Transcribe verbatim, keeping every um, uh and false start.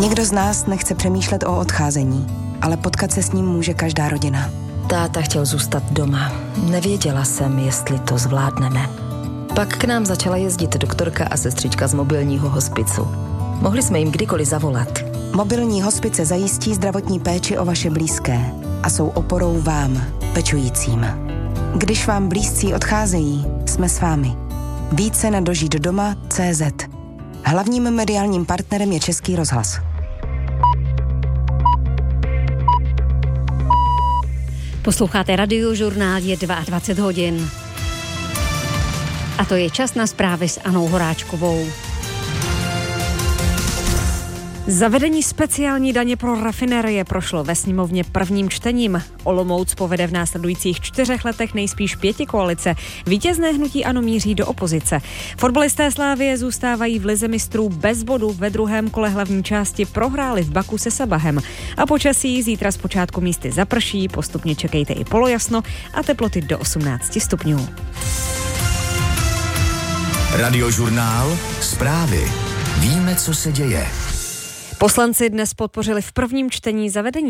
Nikdo z nás nechce přemýšlet o odcházení, ale potkat se s ním může každá rodina. Táta chtěl zůstat doma. Nevěděla jsem, jestli to zvládneme. Pak k nám začala jezdit doktorka a sestřička z mobilního hospicu. Mohli jsme jim kdykoliv zavolat. Mobilní hospice zajistí zdravotní péči o vaše blízké a jsou oporou vám, pečujícím. Když vám blízcí odcházejí, jsme s vámi. Více na dožít doma tečka cé zet. Hlavním mediálním partnerem je Český rozhlas. Posloucháte Radiožurnál, je dvacet dva hodin. A to je čas na zprávy s Anou Horáčkovou. Zavedení speciální daně pro rafinérie prošlo ve sněmovně prvním čtením. Olomouc povede v následujících čtyřech letech nejspíš pěti koalice. Vítězné hnutí ANO míří do opozice. Fotbalisté Slavie zůstávají v lize mistrů bez bodu. Ve druhém kole hlavní části prohráli v Baku se Sabahem. A počasí zítra zpočátku místy zaprší, postupně čekejte i polojasno a teploty do osmnáct stupňů. Radiožurnál, zprávy. Víme, co se děje. Poslanci dnes podpořili v prvním čtení zavedení